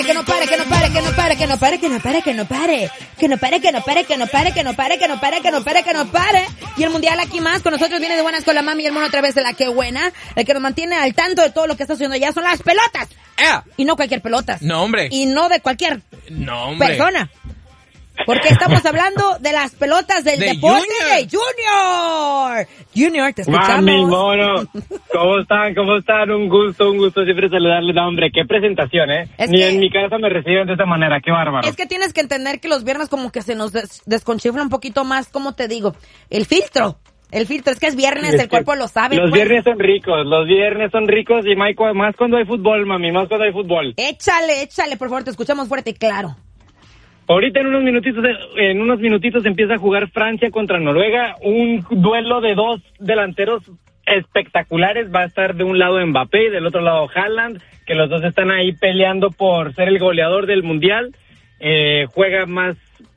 Que no pare, que no pare, que no pare, que no pare, que no pare, que no pare, que no pare, que no pare, que no pare, que no pare, que no pare, que no pare, que no pare. Y el mundial aquí más, con nosotros viene de buenas con la mami y el mono a través de la que buena. El que nos mantiene al tanto de todo lo que está sucediendo ya son las pelotas. Y no cualquier pelotas. No, hombre. Y no de cualquier persona. Porque estamos hablando de las pelotas del deporte de Junior. Junior, te escuchamos. Mami, mono, ¿cómo están? ¿Cómo están? Un gusto siempre saludarles. No, hombre, qué presentación, ¿eh? Ni en mi casa me reciben de esta manera, qué bárbaro. Es que tienes que entender que los viernes como que se nos desconchifla un poquito más, ¿cómo te digo? El filtro, es que es viernes, el cuerpo lo sabe. Los viernes son ricos y más cuando hay fútbol, mami, más cuando hay fútbol. Échale, por favor, te escuchamos fuerte y claro. Ahorita en unos minutitos empieza a jugar Francia contra Noruega, un duelo de dos delanteros espectaculares. Va a estar de un lado Mbappé y del otro lado Haaland, que los dos están ahí peleando por ser el goleador del mundial. Juega más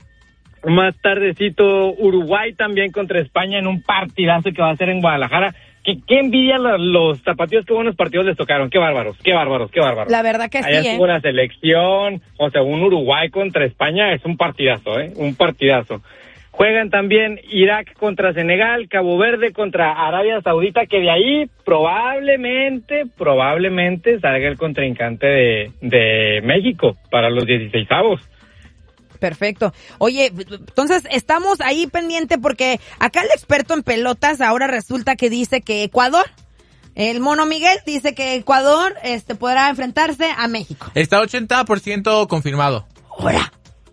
tardecito Uruguay también contra España en un partidazo que va a ser en Guadalajara. Qué envidia los tapatíos, qué buenos partidos les tocaron, qué bárbaros. La verdad que allá sí, estuvo la selección, o sea, un Uruguay contra España es un partidazo, un partidazo. Juegan también Irak contra Senegal, Cabo Verde contra Arabia Saudita, que de ahí probablemente salga el contrincante de México para los 16avos. Perfecto. Oye, entonces estamos ahí pendiente porque acá el experto en pelotas ahora resulta que dice que Ecuador, el mono Miguel dice que Ecuador podrá enfrentarse a México. Está 80% confirmado. ¡Ahora!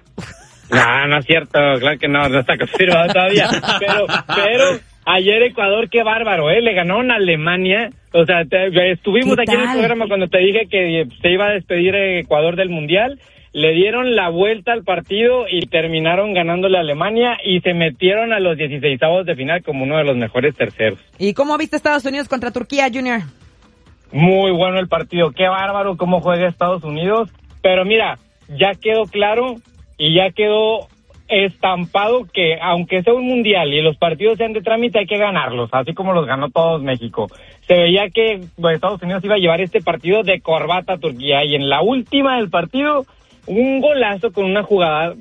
No es cierto, claro que no está confirmado todavía. Pero ayer Ecuador, qué bárbaro, le ganaron a Alemania. O sea, estuvimos aquí en el programa cuando te dije que se iba a despedir Ecuador del Mundial. Le dieron la vuelta al partido y terminaron ganándole a Alemania y se metieron a los 16avos de final como uno de los mejores terceros. ¿Y cómo viste Estados Unidos contra Turquía, Junior? Muy bueno el partido, qué bárbaro cómo juega Estados Unidos. Pero mira, ya quedó claro y ya quedó estampado que aunque sea un mundial y los partidos sean de trámite hay que ganarlos, así como los ganó todos México. Se veía que Estados Unidos iba a llevar este partido de corbata a Turquía y en la última del partido un golazo con una jugada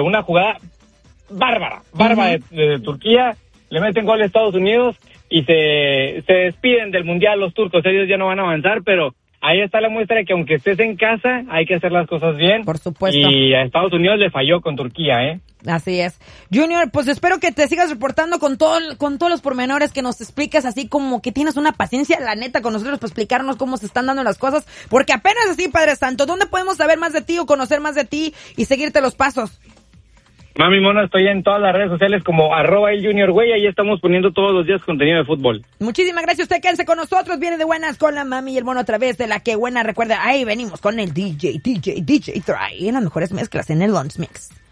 bárbara de Turquía, le meten gol a Estados Unidos y se despiden del mundial los turcos. Ellos ya no van a avanzar, pero ahí está la muestra de que aunque estés en casa, hay que hacer las cosas bien. Por supuesto. Y a Estados Unidos le falló con Turquía, Así es. Junior, pues espero que te sigas reportando con todos los pormenores, que nos expliques así como que tienes una paciencia, la neta, con nosotros para explicarnos cómo se están dando las cosas, porque apenas así, Padre Santo, ¿dónde podemos saber más de ti o conocer más de ti y seguirte los pasos? Mami mono, estoy en todas las redes sociales como @elJuniorGüey, ahí estamos poniendo todos los días contenido de fútbol. Muchísimas gracias, usted quédense con nosotros, viene de buenas con la mami y el mono a través de la que buena, recuerda, ahí venimos con el DJ Try, en las mejores mezclas en el Lunch Mix.